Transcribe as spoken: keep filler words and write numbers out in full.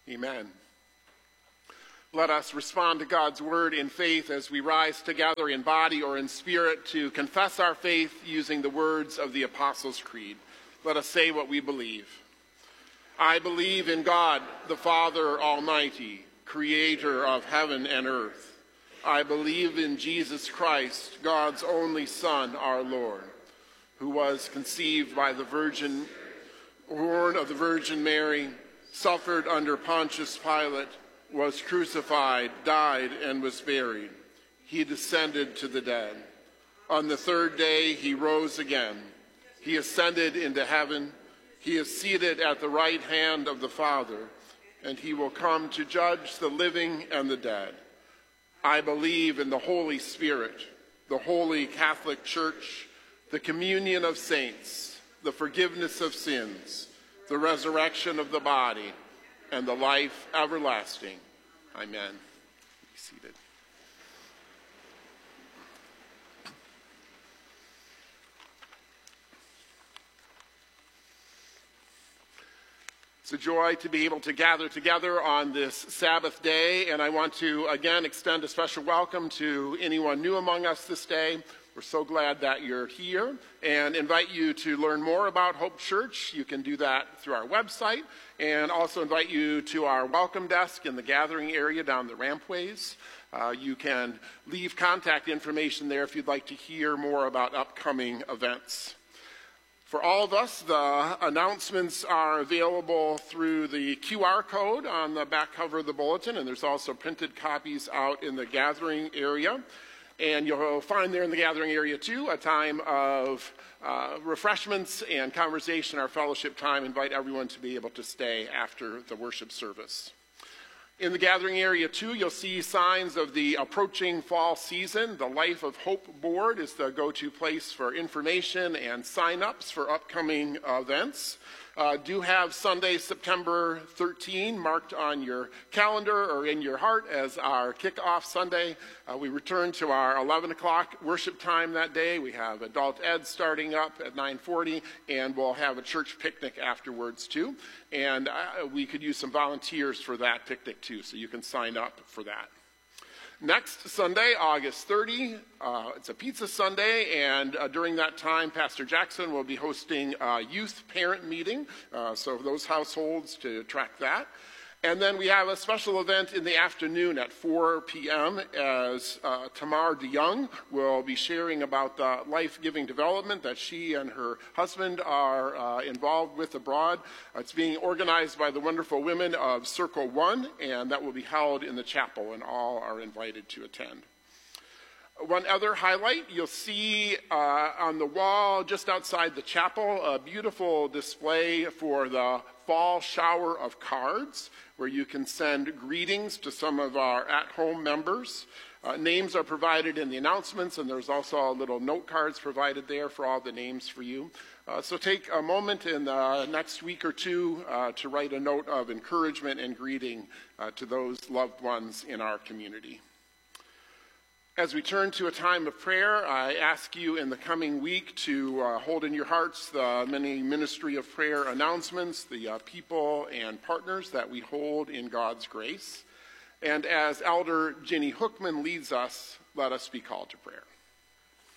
Amen. Let us respond to God's word in faith as we rise together in body or in spirit to confess our faith using the words of the Apostles' Creed. Let us say what we believe. I believe in God, the Father Almighty, creator of heaven and earth. I believe in Jesus Christ, God's only Son, our Lord, who was conceived by the Virgin, born of the Virgin Mary, suffered under Pontius Pilate, was crucified, died, and was buried. He descended to the dead. On the third day he rose again. He ascended into heaven. He is seated at the right hand of the Father, and he will come to judge the living and the dead. I believe in the Holy Spirit, the Holy Catholic Church, the communion of saints, the forgiveness of sins, the resurrection of the body, and the life everlasting. Amen. Be seated. It's a joy to be able to gather together on this Sabbath day, and I want to again extend a special welcome to anyone new among us this day. We're so glad that you're here and invite you to learn more about Hope Church. You can do that through our website, and also invite you to our welcome desk in the gathering area down the rampways. Uh, you can leave contact information there if you'd like to hear more about upcoming events. For all of us, the announcements are available through the Q R code on the back cover of the bulletin, and there's also printed copies out in the gathering area. And you'll find there in the gathering area, too, a time of uh, refreshments and conversation, our fellowship time. Invite everyone to be able to stay after the worship service. In the gathering area, too, you'll see signs of the approaching fall season. The Life of Hope board is the go-to place for information and sign-ups for upcoming events. Uh, do have Sunday, September thirteenth, marked on your calendar or in your heart as our kickoff Sunday. Uh, we return to our eleven o'clock worship time that day. We have adult ed starting up at nine forty, and we'll have a church picnic afterwards too. And uh, we could use some volunteers for that picnic too, so you can sign up for that. Next Sunday, August thirtieth, uh, it's a Pizza Sunday, and uh, during that time, Pastor Jackson will be hosting a youth parent meeting, uh, so those households to track that. And then we have a special event in the afternoon at four p.m. as uh, Tamar DeYoung will be sharing about the life-giving development that she and her husband are uh, involved with abroad. It's being organized by the wonderful women of Circle One, and that will be held in the chapel, and all are invited to attend. One other highlight, you'll see uh, on the wall just outside the chapel a beautiful display for the fall shower of cards, where you can send greetings to some of our at-home members. Uh, names are provided in the announcements, and there's also little note cards provided there for all the names for you. Uh, so take a moment in the next week or two uh, to write a note of encouragement and greeting uh, to those loved ones in our community. As we turn to a time of prayer, I ask you in the coming week to uh, hold in your hearts the many Ministry of Prayer announcements, the uh, people and partners that we hold in God's grace. And as Elder Ginny Hookman leads us, let us be called to prayer.